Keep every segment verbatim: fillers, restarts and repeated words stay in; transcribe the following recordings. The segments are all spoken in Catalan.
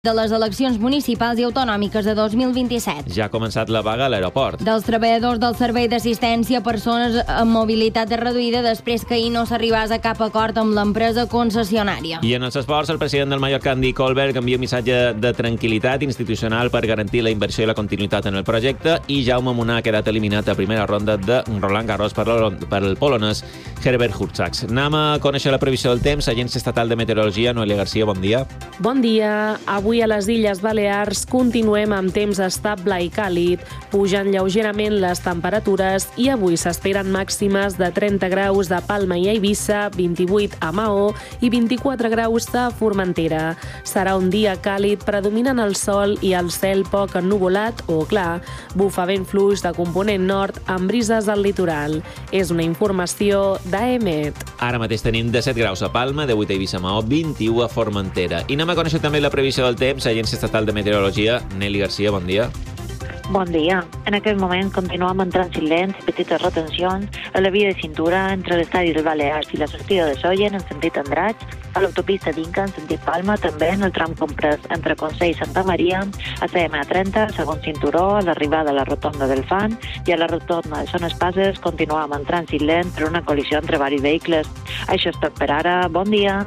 de les eleccions municipals i autonòmiques de dos mil vint-i-set. Ja ha començat la vaga a l'aeroport. Dels treballadors del servei d'assistència a persones amb mobilitat reduïda després que ahir no s'arribàs a cap acord amb l'empresa concessionària. I en els esports, el president del Mallorca, Andy Colbert, envia un missatge de tranquil·litat institucional per garantir la inversió i la continuïtat en el projecte, i Jaume Munar ha quedat eliminat a primera ronda de Roland Garros per, per el polonès Herbert Hurkacz. Anem a conèixer la previsió del temps. Agència Estatal de Meteorologia, Noelia Garcia, bon dia. Bon dia. Avui a les Illes Balears continuem amb temps estable i càlid, pugen lleugerament les temperatures i avui s'esperen màximes de trenta graus a Palma i a Eivissa, vint-i-vuit a Maó i vint-i-quatre graus a Formentera. Serà un dia càlid predominant el sol i el cel poc ennuvolat o clar. Bufa vent fluix de component nord amb brises al litoral. És una informació d'A E M E T. Ara mateix tenim disset graus a Palma, divuit a Eivissa, Maó, vint-i-u a Formentera. I anem a conèixer també la previsió del temps. Agència Estatal de Meteorologia, Nelly Garcia, bon dia. Bon dia. En aquest moment continuem amb trànsit lents i petites retencions a la via de cintura entre l'estadi del Balears i la sortida de Sóller en sentit Andratx, a l'autopista d'Inca en sentit Palma, també en el tram comprès entre Consell i Santa Maria, a C M A trenta, segon cinturó, a l'arribada a la rotonda del Fan, i a la rotonda de Son Espases continuem amb trànsit lent per una col·lisió entre varis vehicles. Això és tot per ara. Bon dia.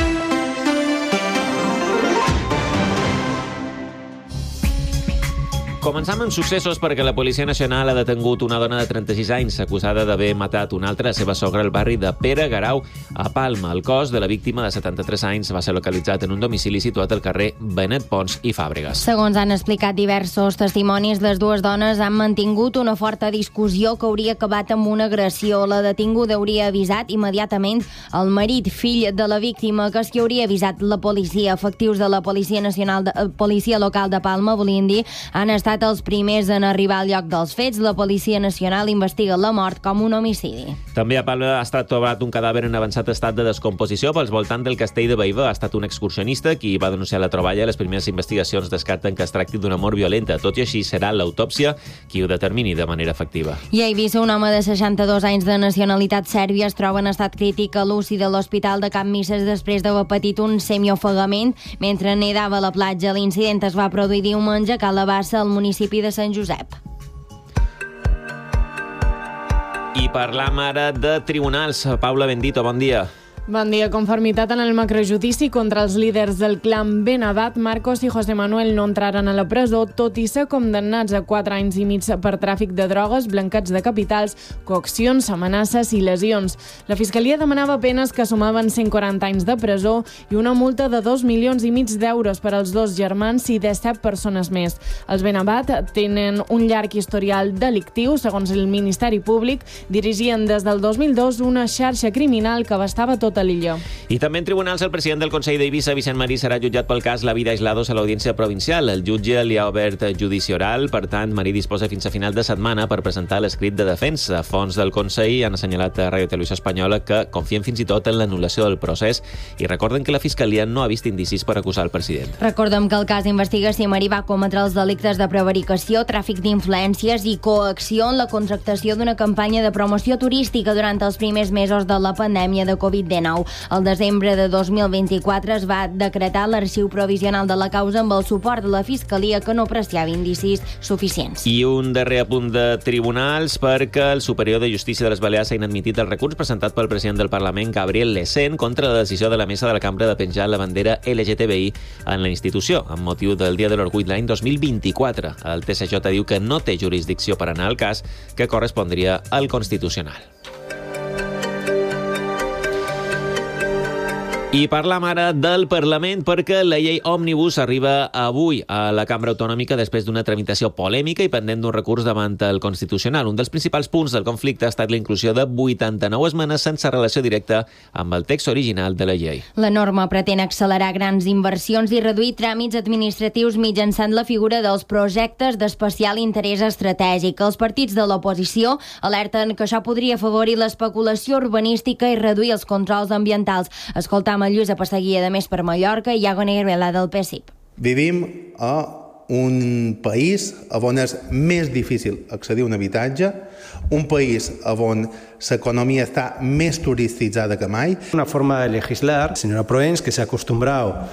Començam amb successos perquè la Policia Nacional ha detengut una dona de trenta-sis anys acusada d'haver matat una altra, la seva sogra, al barri de Pere Garau, a Palma. El cos de la víctima, de setanta-tres anys, va ser localitzat en un domicili situat al carrer Benet Pons i Fàbregas. Segons han explicat diversos testimonis, les dues dones han mantingut una forta discussió que hauria acabat amb una agressió. La detinguda hauria avisat immediatament el marit, fill de la víctima, que és qui hauria avisat la policia. Efectius de la Policia Nacional, de, eh, Policia Local de Palma, volien dir, han estat els primers en arribar al lloc dels fets. La Policia Nacional investiga la mort com un homicidi. També a Palma ha estat trobat un cadàver en avançat estat de descomposició pels voltants del castell de Baiva. Ha estat un excursionista qui va denunciar la troballa. Les primeres investigacions descarten que es tracti d'un amor violenta. Tot i així, serà l'autòpsia qui ho determini de manera efectiva. I a Eivissa, un home de seixanta-dos anys de nacionalitat sèrbia es troba en estat crític a l'U C I de l'Hospital de Can Misses després d'haver patit un semiofegament mentre nedava a la platja. L'incident es va produir diumenge a Cala Bassa, al municipi de Sant Josep. I parlam ara de tribunals. Paula Bendito, bon dia. Bon dia. Conformitat en el macrojudici contra els líders del clan Benadat, Marcos i José Manuel no entraran a la presó, tot i ser condemnats a quatre anys i mig per tràfic de drogues, blanqueig de capitals, coaccions, amenaces i lesions. La Fiscalia demanava penes que sumaven cent quaranta anys de presó i una multa de dos milions i mig d'euros per als dos germans i disset persones més. Els Benadat tenen un llarg historial delictiu. Segons el Ministeri Públic, dirigien des del dos mil dos una xarxa criminal que abastava tot a l'illa. I també en tribunals, el president del Consell d'Eivissa, Vicent Marí, serà jutjat pel cas La Vida Aislados a l'Audiència Provincial. El jutge li ha obert judici oral, per tant, Marí disposa fins a final de setmana per presentar l'escrit de defensa. Fons del Consell han assenyalat a Ràdio Televisió Espanyola que confien fins i tot en l'anul·lació del procés i recorden que la Fiscalia no ha vist indicis per acusar el president. Recordem que el cas investiga si Marí va cometre els delictes de prevaricació, tràfic d'influències i coacció en la contractació d'una campanya de promoció turística durant els primers mesos de la pandèmia de covid dinou. El desembre de dos mil vint-i-quatre es va decretar l'arxiu provisional de la causa amb el suport de la Fiscalia, que no apreciava indicis suficients. I un darrer apunt de tribunals, perquè el Superior de Justícia de les Balears ha inadmitit el recurs presentat pel president del Parlament, Gabriel Lecén, contra la decisió de la mesa de la cambra de penjar la bandera L G T B I en la institució, amb motiu del Dia de l'Orgull l'any dos mil vint-i-quatre. El T S J diu que no té jurisdicció per anar al cas, que correspondria al Constitucional. I parlam ara del Parlament perquè la llei Òmnibus arriba avui a la Cambra Autonòmica després d'una tramitació polèmica i pendent d'un recurs davant el Constitucional. Un dels principals punts del conflicte ha estat la inclusió de vuitanta-nou esmenes sense relació directa amb el text original de la llei. La norma pretén accelerar grans inversions i reduir tràmits administratius mitjançant la figura dels projectes d'especial interès estratègic. Els partits de l'oposició alerten que això podria afavorir l'especulació urbanística i reduir els controls ambientals. Escoltam a Lluïsa Passeguia, de Més per Mallorca, i Iago Negrela, del P S I P. Vivim a un país on és més difícil accedir a un habitatge, un país on l'economia està més turistitzada que mai. Una forma de legislar, señora Proens, que se ha acostumbrado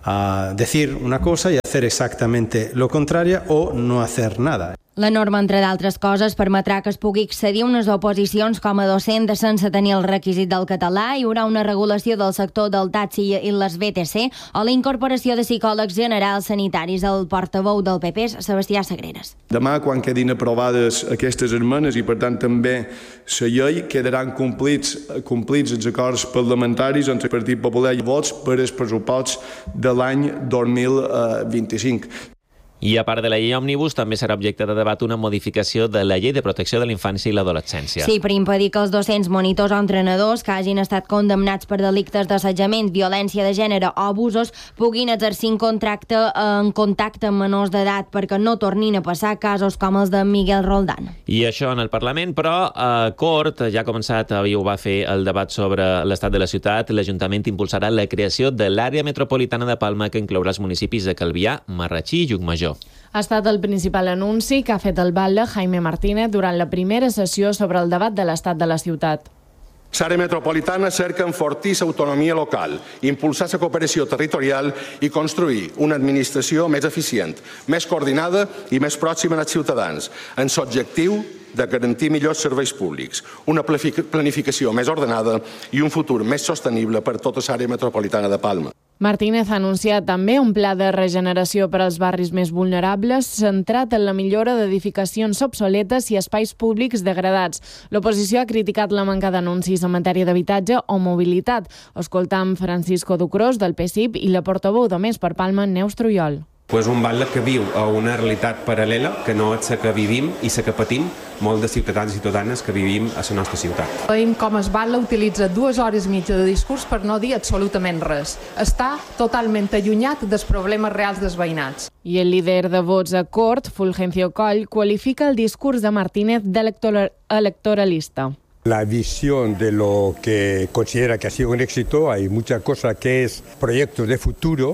a decir una cosa y hacer exactamente lo contrario o no hacer nada. La norma, entre d'altres coses, permetrà que es pugui accedir a unes oposicions com a docent sense tenir el requisit del català, hi haurà una regulació del sector del taxi i les B T C o la incorporació de psicòlegs generals sanitaris. El portaveu del P P, Sebastià Sagreras. Demà, quan quedin aprovades aquestes esmenes i, per tant, també la llei, quedaran complits, complits els acords parlamentaris entre el Partit Popular i Vox per als pressuposts de l'any dos mil vint-i-cinc. I a part de la llei òmnibus, també serà objecte de debat una modificació de la llei de protecció de la infància i l'adolescència. Sí, per impedir que els docents, monitors o entrenadors que hagin estat condemnats per delictes d'assetjament, violència de gènere o abusos puguin exercir en contracte en contacte amb menors d'edat perquè no tornin a passar casos com els de Miguel Roldán. I això en el Parlament, però a Cort ja ha començat, avui ho va fer el debat sobre l'estat de la ciutat. L'Ajuntament impulsarà la creació de l'àrea metropolitana de Palma, que inclourà els municipis de Calvià, Marratxí i Llucmajor. Ha estat el principal anunci que ha fet el batlle Jaime Martínez durant la primera sessió sobre el debat de l'estat de la ciutat. L'àrea metropolitana cerca enfortir l'autonomia local, impulsar la cooperació territorial i construir una administració més eficient, més coordinada i més pròxima als ciutadans, en l'objectiu de garantir millors serveis públics, una planificació més ordenada i un futur més sostenible per tota l'àrea metropolitana de Palma. Martínez ha anunciat també un pla de regeneració per als barris més vulnerables centrat en la millora d'edificacions obsoletes i espais públics degradats. L'oposició ha criticat la manca d'anuncis en matèria d'habitatge o mobilitat. Escoltam Francisco Ducros, del P S I P, i la portaveu de Més per Palma, Neus Trujol. Pues un batlle que viu a una realitat paral·lela, que no és la que vivim i la que patim molts de ciutadans i ciutadanes que vivim a la nostra ciutat. Veiem com el batlle utilitza dues hores i mitja de discurs per no dir absolutament res. Està totalment allunyat dels problemes reals dels veïnats. I el líder de vots a Cort, Fulgencio Coll, qualifica el discurs de Martínez d'electoralista. La visión de lo que considera que ha sido un éxito, hay mucha cosa que es proyectos de futuro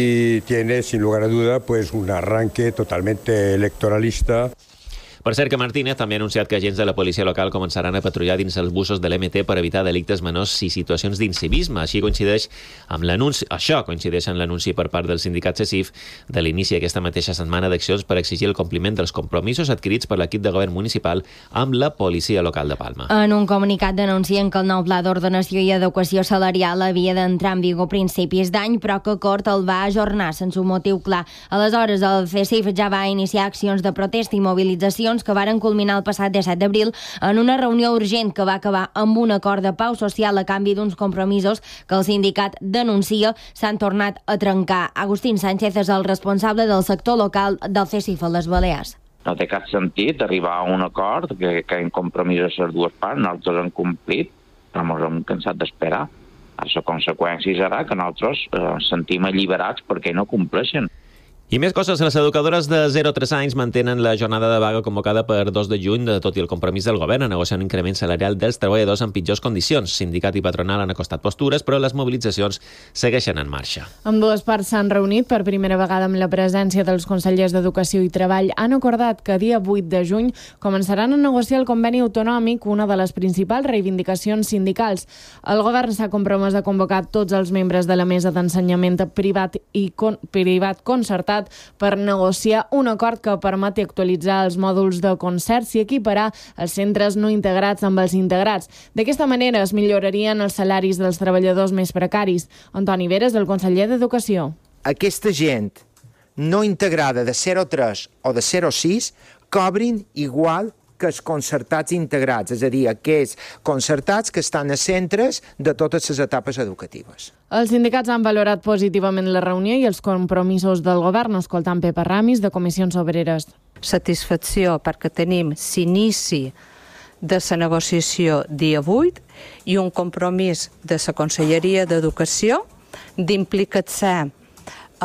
y tiene sin lugar a duda pues un arranque totalmente electoralista. Per cert, que Martínez també ha anunciat que agents de la policia local començaran a patrullar dins els busos de l'M T per evitar delictes menors i situacions d'incivisme. Així coincideix amb l'anunci, això coincideix amb l'anunci per part del sindicat C E C I F de l'inici aquesta mateixa setmana d'accions per exigir el compliment dels compromisos adquirits per l'equip de govern municipal amb la policia local de Palma. En un comunicat denuncien que el nou pla d'ordenació i adequació salarial havia d'entrar en vigor a principis d'any, però que Cort el va ajornar sense un motiu clar. Aleshores, el C E C I F ja va iniciar accions de protesta i mobilització que varen culminar el passat disset d'abril en una reunió urgent que va acabar amb un acord de pau social a canvi d'uns compromisos que el sindicat denuncia s'han tornat a trencar. Agustín Sánchez és el responsable del sector local del C E C I F a les Balears. No té cap sentit arribar a un acord que, que en compromisos les dues parts, nosaltres hem complit, però ens hem cansat d'esperar. La conseqüència serà que nosaltres eh, sentim alliberats perquè no compleixen. I més coses, les educadores de zero a tres anys mantenen la jornada de vaga convocada per dos de juny, tot i el compromís del govern a negociar un increment salarial dels treballadors en pitjors condicions. Sindicat i patronal han acostat postures, però les mobilitzacions segueixen en marxa. Amb dues parts s'han reunit per primera vegada amb la presència dels consellers d'Educació i Treball. Han acordat que dia vuit de juny començaran a negociar el conveni autonòmic, una de les principals reivindicacions sindicals. El govern s'ha compromès a convocar tots els membres de la mesa d'ensenyament privat i con privat concertat per negociar un acord que permeti actualitzar els mòduls de concerts i equiparar els centres no integrats amb els integrats. D'aquesta manera es millorarien els salaris dels treballadors més precaris. Antoni Veres, el conseller d'Educació. Aquesta gent no integrada de zero a tres o de zero a sis cobrin igual que els concertats integrats, és a dir, aquells concertats que estan a centres de totes les etapes educatives. Els sindicats han valorat positivament la reunió i els compromisos del govern, escoltant Pepa Ramis, de Comissions Obreres. Satisfacció perquè tenim l'inici de la negociació dia vuit i un compromís de la Conselleria d'Educació d'implicar-se eh,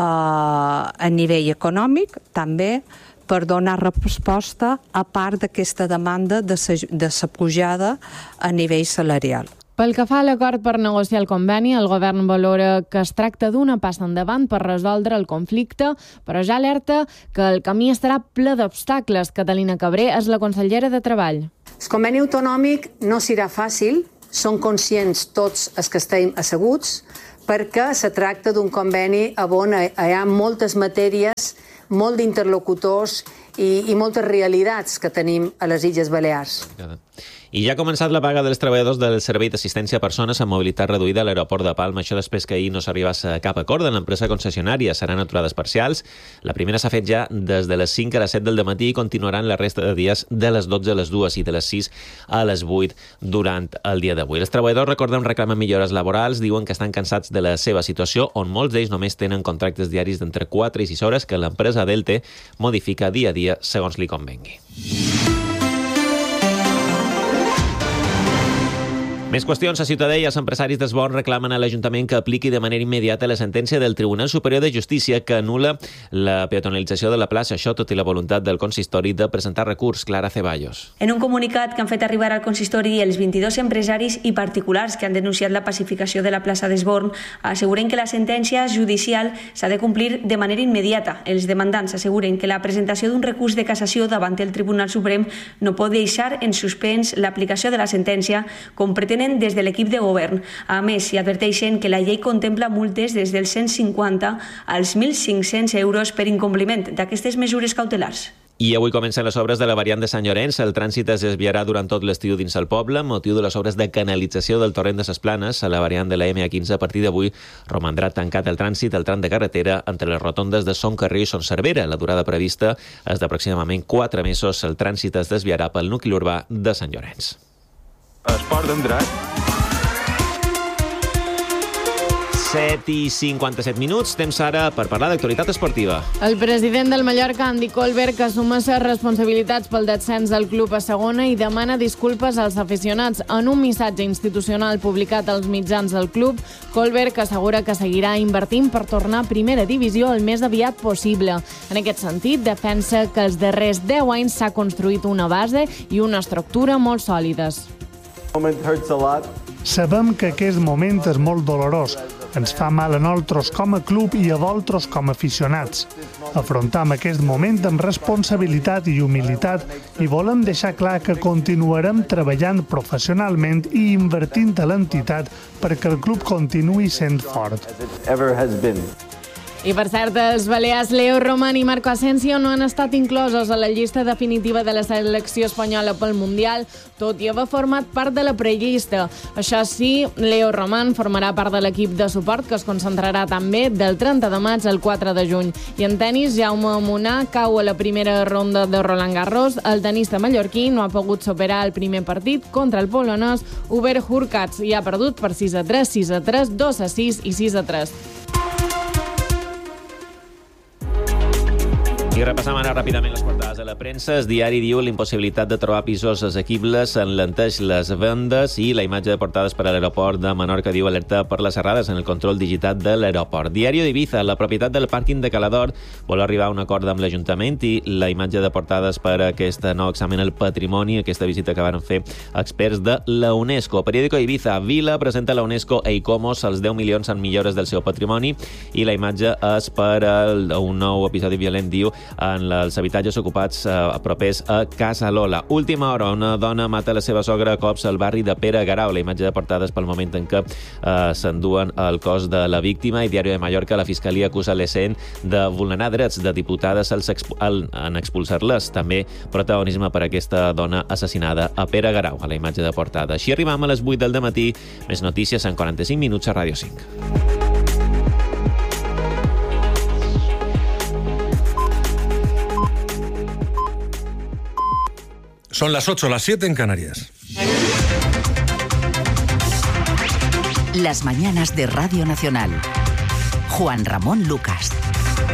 a nivell econòmic també per donar resposta a part d'aquesta demanda de la pujada a nivell salarial. Pel que fa a l'acord per negociar el conveni, el govern valora que es tracta d'una passa endavant per resoldre el conflicte, però ja alerta que el camí estarà ple d'obstacles. Catalina Cabré és la consellera de Treball. El conveni autonòmic no serà fàcil, són conscients tots els que estem asseguts, perquè se tracta d'un conveni on hi ha moltes matèries, molt d'interlocutors i, i moltes realitats que tenim a les Illes Balears. I ja ha començat la vaga dels treballadors del Servei d'Assistència a Persones amb mobilitat reduïda a l'aeroport de Palma. Això després que ahir no s'arribés a cap acord en l'empresa concessionària. Seran aturades parcials. La primera s'ha fet ja des de les cinc a les set del dematí i continuaran la resta de dies de les dotze a les dues i de les sis a les vuit durant el dia d'avui. Els treballadors, recordem, reclamen millores laborals, diuen que estan cansats de la seva situació, on molts d'ells només tenen contractes diaris d'entre quatre i sis hores que l'empresa Delte modifica dia a dia segons li convengui. Més qüestions. A Ciutadella i els empresaris d'Esborn reclamen a l'Ajuntament que apliqui de manera immediata la sentència del Tribunal Superior de Justícia que anul·la la peatonalització de la plaça, això tot i la voluntat del consistori de presentar recurs. Clara Ceballos. En un comunicat que han fet arribar al consistori els vint-i-dos empresaris i particulars que han denunciat la pacificació de la plaça d'Esborn, asseguren que la sentència judicial s'ha de complir de manera immediata. Els demandants asseguren que la presentació d'un recurs de cassació davant el Tribunal Suprem no pot deixar en suspens l'aplicació de la sentència, com pretenen des de l'equip de govern. A més, s'hi adverteixen que la llei contempla multes des dels cent cinquanta als mil cinc-cents euros per incompliment d'aquestes mesures cautelars. I avui comencen les obres de la variant de Sant Llorenç. El trànsit es desviarà durant tot l'estiu dins el poble, motiu de les obres de canalització del torrent de ses Planes. A la variant de la eme a quinze, a partir d'avui, romandrà tancat el trànsit al tram de carretera entre les rotondes de Son Carrer i Son Cervera. La durada prevista és d'aproximadament quatre mesos. El trànsit es desviarà pel nucli urbà de Sant Llorenç. Esport d'Andrat. set i cinquanta-set minuts. Temps ara per parlar d'actualitat esportiva. El president del Mallorca, Andy Colbert, assuma les responsabilitats pel descens del club a segona i demana disculpes als aficionats. En un missatge institucional publicat als mitjans del club, Colbert assegura que seguirà invertint per tornar a primera divisió el més aviat possible. En aquest sentit, defensa que els darrers deu anys s'ha construït una base i una estructura molt sòlides. Sabem que aquest moment és molt dolorós. Ens fa mal a nosaltres com a club i a vosaltres com a aficionats. Afrontam aquest moment amb responsabilitat i humilitat i volem deixar clar que continuarem treballant professionalment i invertint a l'entitat perquè el club continuï sent fort. I per cert, els balears Leo Roman i Marco Asensio no han estat inclosos a la llista definitiva de la selecció espanyola pel Mundial, tot i haver format part de la prellista. Això sí, Leo Roman formarà part de l'equip de suport que es concentrarà també del trenta de maig al quatre de juny. I en tenis, Jaume Munà cau a la primera ronda de Roland Garros. El tenista mallorquí no ha pogut superar el primer partit contra el polonès Hubert Hurkacz i ha perdut per sis a tres, sis a tres, dos a sis i sis a tres. I repassam ara ràpidament les portades de la premsa. El diari diu l'impossibilitat de trobar pisos assequibles enlenteix les vendes i la imatge de portades per a l'aeroport de Menorca diu alerta per les errades en el control digital de l'aeroport. Diari d'Ibiza, la propietat del pàrquing de Calador vol arribar a un acord amb l'Ajuntament i la imatge de portades per a aquest nou examen al patrimoni, aquesta visita que van fer experts de la UNESCO. Periódico Ibiza, Vila presenta a la UNESCO a Icomos els deu milions en millores del seu patrimoni i la imatge és per a un nou episodi violent, diu, en els habitatges ocupats eh, propers a Casa Lola. Última hora, una dona mata la seva sogra a cops al barri de Pere Garau. La imatge de portades pel moment en què eh, s'enduen el cos de la víctima. I Diari de Mallorca, la Fiscalia acusa l'E S E N de vulnerar drets de diputades als expu al, en expulsar-les. També protagonisme per aquesta dona assassinada a Pere Garau, a la imatge de portada. Així arribam a les vuit del dematí. Més notícies en quaranta-cinc minuts a Ràdio cinc. Son las ocho, las siete en Canarias. Las mañanas de Radio Nacional. Juan Ramón Lucas.